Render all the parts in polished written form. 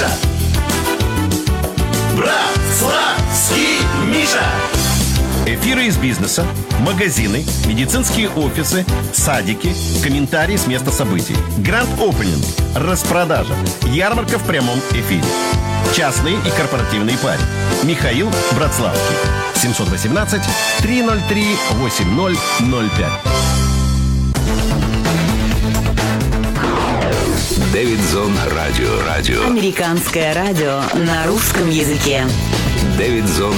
Миша. Братславский Миша. Эфиры из бизнеса, магазины, медицинские офисы, садики, комментарии с места событий. Гранд-опенинг, распродажа, ярмарка в прямом эфире. Частные и корпоративные пари. Михаил Братславский. 718-303-8005. Дэвидзон Радио. Американское радио на русском языке. Дэвидзон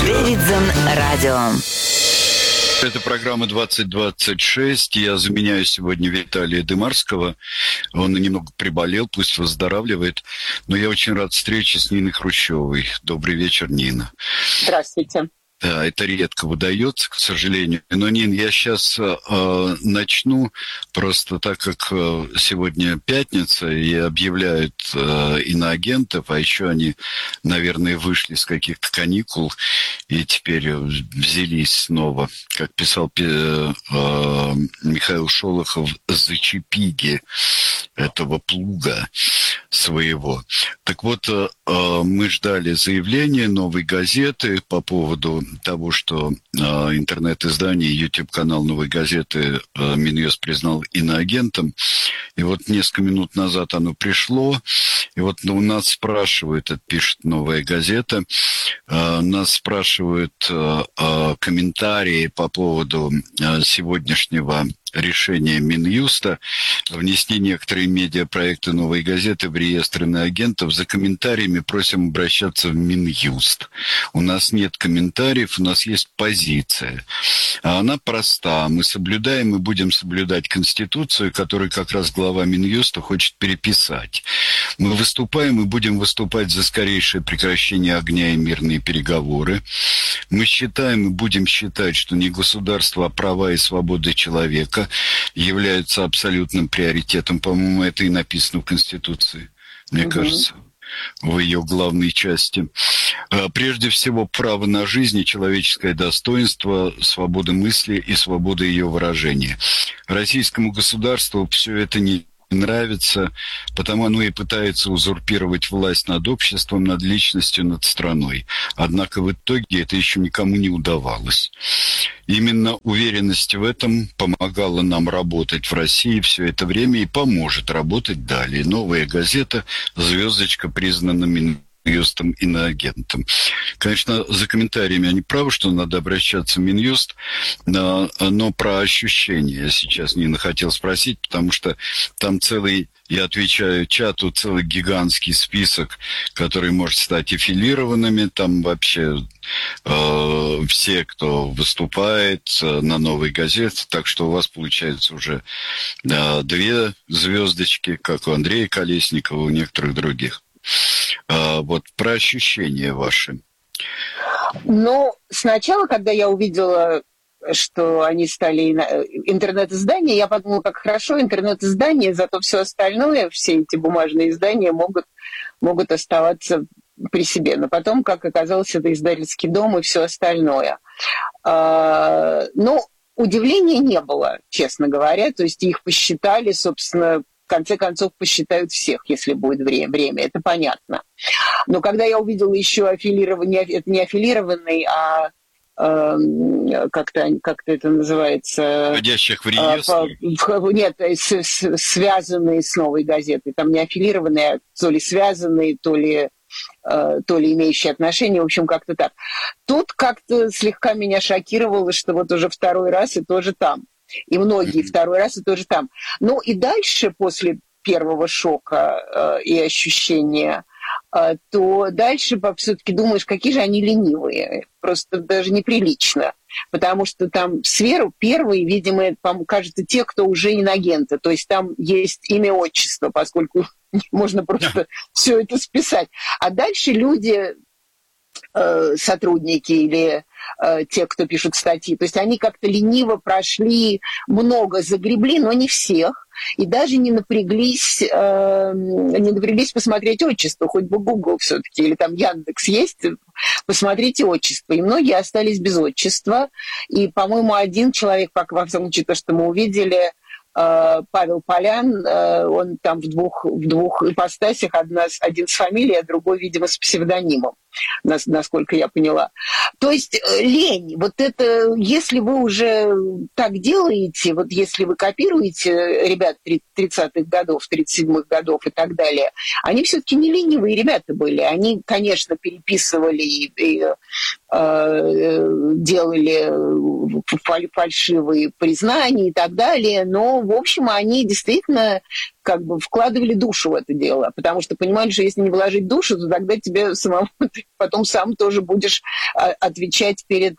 Радио. Это программа 2026. Я заменяю сегодня Виталия Дымарского. Он немного приболел, пусть выздоравливает. Но я очень рад встрече с Ниной Хрущевой. Добрый вечер, Нина. Здравствуйте. Да, это редко удается, к сожалению. Но, Нин, я сейчас начну, просто так как сегодня пятница, и объявляют иноагентов, а еще они, наверное, вышли с каких-то каникул, и теперь взялись снова, как писал Михаил Шолохов, за чипиги этого плуга своего. Так вот, мы ждали заявления «Новой газеты» по поводу того, что интернет-издание, YouTube-канал «Новой газеты» Минюст признал иноагентом. И вот несколько минут назад оно пришло. И вот у нас спрашивают, это пишет «Новая газета», нас спрашивают комментарии по поводу сегодняшнего решения Минюста внести некоторые медиапроекты «Новой газеты» в реестр иноагентов. За комментариями просим обращаться в Минюст. У нас нет комментариев, у нас есть позиция. А она проста. Мы соблюдаем и будем соблюдать Конституцию, которую как раз глава Минюста хочет переписать. Мы выступаем и будем выступать за скорейшее прекращение огня и мирные переговоры. Мы считаем и будем считать, что не государство, а права и свободы человека являются абсолютным приоритетом. По-моему, это и написано в Конституции, мне кажется, в ее главной части. Прежде всего, право на жизнь и человеческое достоинство, свобода мысли и свобода ее выражения. Российскому государству все это не нравится, потому оно и пытается узурпировать власть над обществом, над личностью, над страной. Однако в итоге это еще никому не удавалось. Именно уверенность в этом помогала нам работать в России все это время и поможет работать далее. «Новая газета», звездочка, признана Минюстом иноагентом. Конечно, за комментариями они правы, что надо обращаться в Минюст, но про ощущения я сейчас, Нина, хотел спросить, потому что там целый, я отвечаю чату, целый гигантский список, который может стать аффилированными, там вообще все, кто выступает на «Новой газете», так что у вас получается уже 2 звездочки, как у Андрея Колесникова, у некоторых других. Вот про ощущения ваши. Ну, сначала, когда я увидела, что они стали интернет-издания, я подумала, как хорошо интернет-издания, зато все остальное, все эти бумажные издания могут оставаться при себе. Но потом, как оказалось, это издательский дом и все остальное. Но удивления не было, честно говоря. То есть их посчитали, собственно, в конце концов посчитают всех, если будет время, это понятно. Но когда я увидела еще аффилирование, это не аффилированный, а как-то это называется? Входящих в реестр? Нет, связанные с «Новой газетой. Там не аффилированные, а то ли связанные, то ли имеющие отношения, в общем, как-то так. Тут как-то слегка меня шокировало, что вот уже второй раз и тоже там. И многие второй раз и тоже там. Ну и дальше, после первого шока и ощущения, то дальше все-таки думаешь, какие же они ленивые. Просто даже неприлично. Потому что там сферу первые, видимо, кажется, те, кто уже иноагенты. То есть там есть имя, отчество, поскольку можно просто все это списать. А дальше люди, сотрудники или те, кто пишут статьи, то есть они как-то лениво прошли, много загребли, но не всех, и даже не напряглись посмотреть отчество, хоть бы Google все-таки, или там Яндекс есть, посмотрите отчество. И многие остались без отчества, и, по-моему, один человек, во всяком случае, то, что мы увидели, Павел Полян, он там в двух ипостасях, один с фамилией, а другой, видимо, с псевдонимом, насколько я поняла. То есть лень, вот это, если вы уже так делаете, вот если вы копируете ребят 30-х годов, 37-х годов и так далее, они все-таки не ленивые ребята были. Они, конечно, переписывали и делали фальшивые признания и так далее, но, в общем, они действительно как бы вкладывали душу в это дело, потому что понимали, что если не вложить душу, то тогда тебе самому, ты потом сам тоже будешь отвечать перед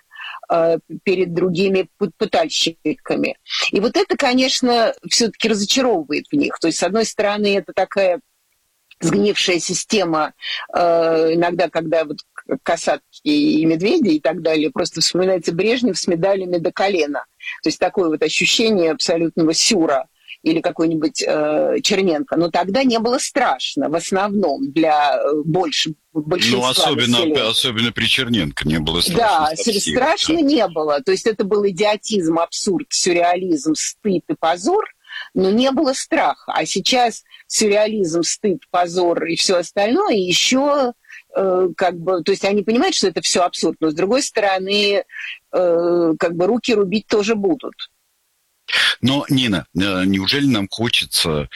другими пытальщиками. И вот это, конечно, все-таки разочаровывает в них. То есть, с одной стороны, это такая сгнившая система, иногда, когда вот касатки и медведи и так далее, просто вспоминается Брежнев с медалями до колена. То есть такое вот ощущение абсолютного сюра или какой-нибудь Черненко. Но тогда не было страшно, в основном, для большинства населения. Особенно при Черненко не было страшно. Да, страшно не было. То есть это был идиотизм, абсурд, сюрреализм, стыд и позор, но не было страха. А сейчас сюрреализм, стыд, позор и все остальное еще как бы, то есть они понимают, что это все абсурд, но с другой стороны, как бы руки рубить тоже будут. Но, Нина, неужели нам хочется,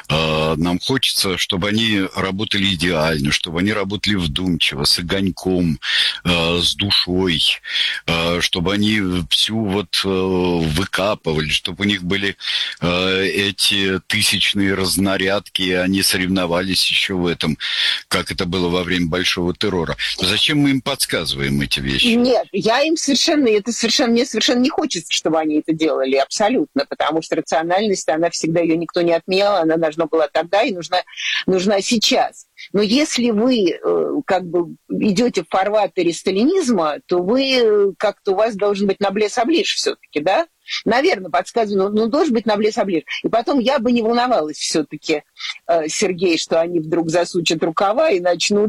чтобы они работали идеально, чтобы они работали вдумчиво, с огоньком, с душой, чтобы они всю вот выкапывали, чтобы у них были эти тысячные разнарядки, и они соревновались еще в этом, как это было во время Большого террора. Зачем мы им подсказываем эти вещи? Нет, мне совершенно не хочется, чтобы они это делали, абсолютно. Потому что рациональность, она всегда, ее никто не отменял, она должна была тогда и нужна сейчас. Но если вы как бы идете в фарватере сталинизма, то вы как-то, у вас должен быть ноблес-оближ все-таки, да? Наверное, подсказываю, но должен быть ноблес-оближ. И потом я бы не волновалась все-таки, Сергей, что они вдруг засучат рукава и начнут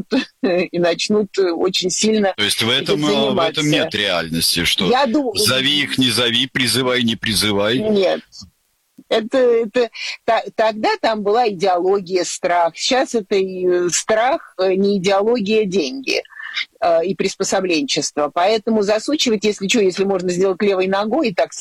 очень сильно. То есть в этом нет реальности, что зови их, не зови, призывай, не призывай. Нет. Тогда там была идеология, страх. Сейчас это страх, не идеология, деньги и приспособленчество. Поэтому засучивать, если можно сделать левой ногой и так